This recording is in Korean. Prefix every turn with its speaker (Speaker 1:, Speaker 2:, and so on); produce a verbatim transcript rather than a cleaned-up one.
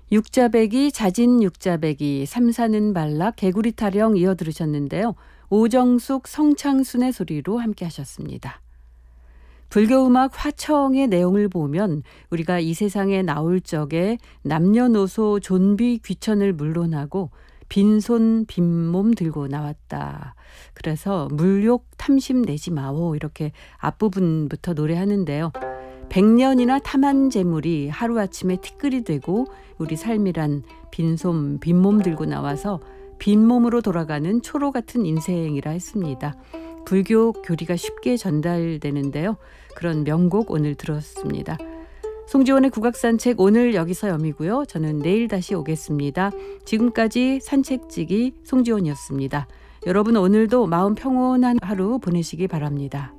Speaker 1: 육자배기, 자진 육자배기, 삼사는 발락, 개구리 타령 이어 들으셨는데요. 오정숙, 성창순의 소리로 함께 하셨습니다. 불교음악 화청의 내용을 보면 우리가 이 세상에 나올 적에 남녀노소 존비 귀천을 물론하고 빈손 빈몸 들고 나왔다. 그래서 물욕 탐심 내지 마오 이렇게 앞부분부터 노래하는데요. 백년이나 탐한 재물이 하루아침에 티끌이 되고 우리 삶이란 빈손 빈몸 들고 나와서 빈몸으로 돌아가는 초로 같은 인생이라 했습니다. 불교 교리가 쉽게 전달되는데요. 그런 명곡 오늘 들었습니다. 송지원의 국악산책 오늘 여기서 여미고요. 저는 내일 다시 오겠습니다. 지금까지 산책지기 송지원이었습니다. 여러분 오늘도 마음 평온한 하루 보내시기 바랍니다.